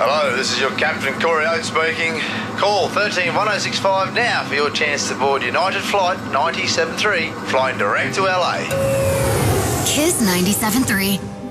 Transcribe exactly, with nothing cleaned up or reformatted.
Hello, this is your Captain Corey Oates speaking. Call thirteen one oh six five now for your chance to board United Flight ninety-seven three, flying direct to L A. Kiss ninety-seven three.